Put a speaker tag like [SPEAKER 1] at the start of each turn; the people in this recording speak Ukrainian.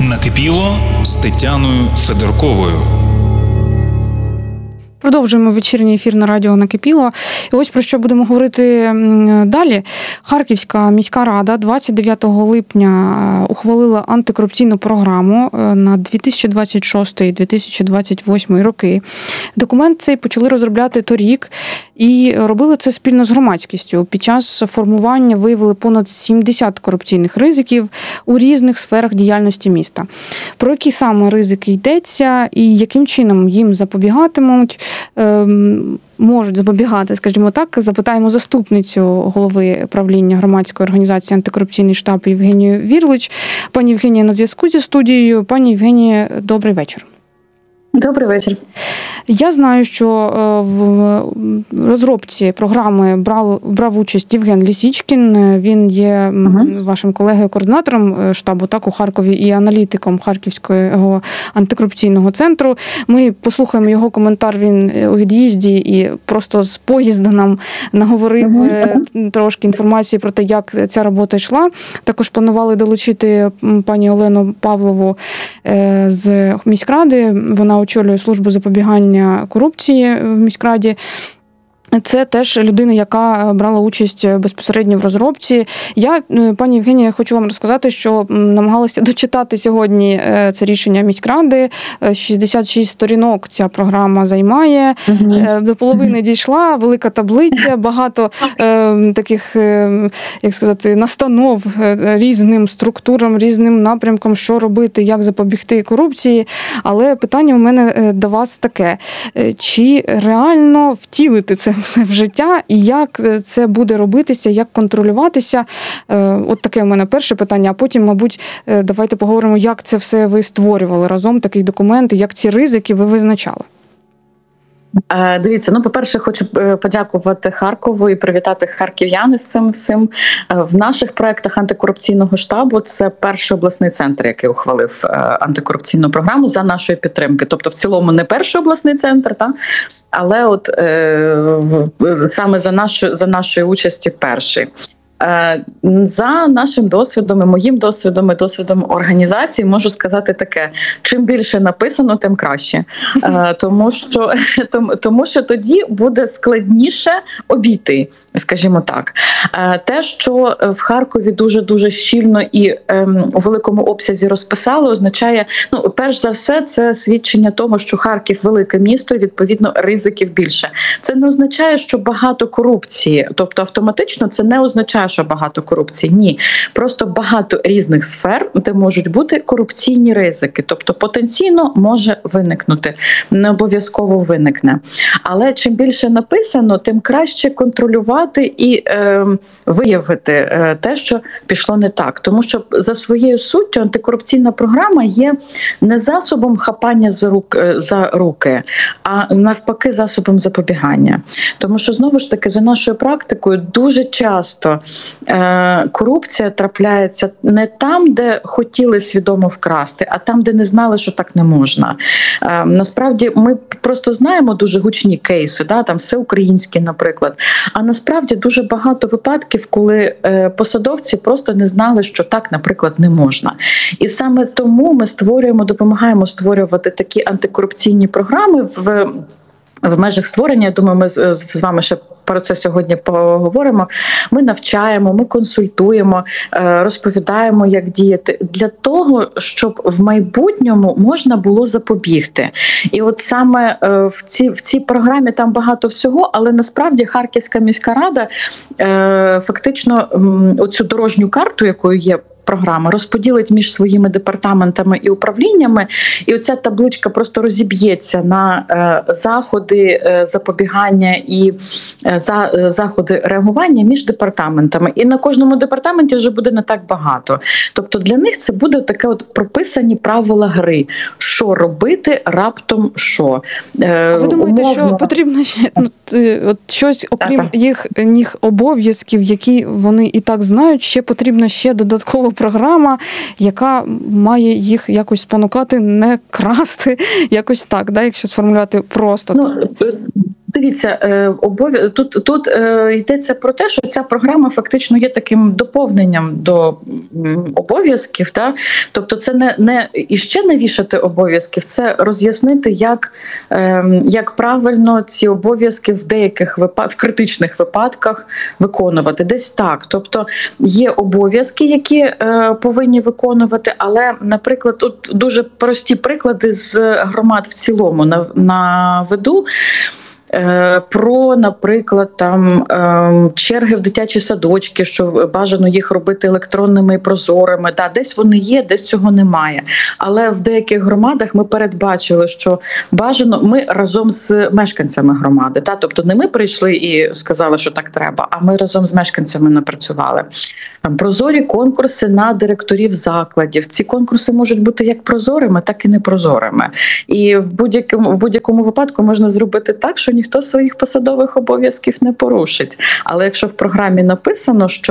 [SPEAKER 1] Накипіло з Тетяною Федорковою.
[SPEAKER 2] Продовжуємо вечірній ефір на радіо «Накипіло». І ось про що будемо говорити далі. Харківська міська рада 29 липня ухвалила антикорупційну програму на 2026-2028 роки. Документ цей почали розробляти торік і робили це спільно з громадськістю. Під час формування виявили понад 70 корупційних ризиків у різних сферах діяльності міста. Про які саме ризики йдеться і яким чином їм запобігатимуть, можуть запобігати, скажімо так, запитаємо заступницю голови правління громадської організації «Антикорупційний штаб» Євгенію Вірлич. Пані Євгенія на зв'язку зі студією. Пані Євгенія, добрий вечір.
[SPEAKER 3] Добрий вечір.
[SPEAKER 2] Я знаю, що в розробці програми брав участь Євген Лісічкін. Він є вашим колегою-координатором штабу у Харкові і аналітиком Харківського антикорупційного центру. Ми послухаємо його коментар, він у від'їзді і просто з поїзда нам наговорив трошки інформації про те, як ця робота йшла. Також планували долучити пані Олену Павлову з міськради. Вона очолює службу запобігання корупції в міськраді. Це теж людина, яка брала участь безпосередньо в розробці. Я, пані Євгенія, хочу вам розказати, що намагалася дочитати сьогодні це рішення міськради. 66 сторінок ця програма займає. До половини дійшла, велика таблиця, багато таких, як сказати, настанов різним структурам, різним напрямкам, що робити, як запобігти корупції. Але питання у мене до вас таке. Чи реально втілити це все в життя, і як це буде робитися, як контролюватися? От таке у мене перше питання, а потім, мабуть, давайте поговоримо, як це все ви створювали разом, такий документ, і як ці ризики ви визначали.
[SPEAKER 3] Дивіться, по-перше, хочу подякувати Харкову і привітати харків'ян з цим всім. В наших проєктах антикорупційного штабу це перший обласний центр, який ухвалив антикорупційну програму за нашої підтримки. Тобто в цілому не перший обласний центр, але от саме за нашої участі перший. За нашим досвідом, і моїм досвідом, і досвідом організації можу сказати таке: чим більше написано, тим краще. Тому що тоді буде складніше обійти, скажімо так. Те, що в Харкові дуже-дуже щільно і у великому обсязі розписали, означає, перш за все, це свідчення того, що Харків – велике місто, і, відповідно, ризиків більше. Це не означає, що багато корупції, тобто автоматично це не означає, що багато корупції. Ні. Просто багато різних сфер, де можуть бути корупційні ризики. Тобто потенційно може виникнути. Не обов'язково виникне. Але чим більше написано, тим краще контролювати і виявити те, що пішло не так. Тому що за своєю суттю антикорупційна програма є не засобом хапання за руки, а навпаки засобом запобігання. Тому що, знову ж таки, за нашою практикою дуже часто корупція трапляється не там, де хотіли свідомо вкрасти, а там, де не знали, що так не можна. Насправді, ми просто знаємо дуже гучні кейси, там всеукраїнські, наприклад. А насправді дуже багато випадків, коли посадовці просто не знали, що так, наприклад, не можна. І саме тому ми допомагаємо створювати такі антикорупційні програми в межах створення. Я думаю, ми з вами ще про це сьогодні поговоримо. Ми навчаємо, ми консультуємо, розповідаємо, як діяти, для того, щоб в майбутньому можна було запобігти. І от саме в цій програмі там багато всього, але насправді Харківська міська рада фактично оцю дорожню карту, якою є програма, розподілить між своїми департаментами і управліннями, і оця табличка просто розіб'ється на заходи запобігання і заходи реагування між департаментами. І на кожному департаменті вже буде не так багато. Тобто для них це буде таке прописані правила гри. Що робити, раптом що.
[SPEAKER 2] Ви думаєте, що потрібно ще щось, окрім їх обов'язків, які вони і так знають, ще потрібна додаткова програма, яка має їх якось спонукати не красти, якось так, якщо сформулювати просто.
[SPEAKER 3] дивіться, тут йдеться про те, що ця програма фактично є таким доповненням до обов'язків. Та? Тобто це не іще не вішати обов'язків, це роз'яснити, як правильно ці обов'язки в критичних випадках виконувати. Десь так. Тобто є обов'язки, які повинні виконувати, але, наприклад, тут дуже прості приклади з громад в цілому наведу. Про, наприклад, там черги в дитячі садочки, що бажано їх робити електронними і прозорими. Да, десь вони є, десь цього немає. Але в деяких громадах ми передбачили, що бажано ми разом з мешканцями громади. Та? Тобто не ми прийшли і сказали, що так треба, а ми разом з мешканцями напрацювали. Прозорі конкурси на директорів закладів. Ці конкурси можуть бути як прозорими, так і непрозорими. І в будь-якому випадку можна зробити так, що ніхто своїх посадових обов'язків не порушить. Але якщо в програмі написано, що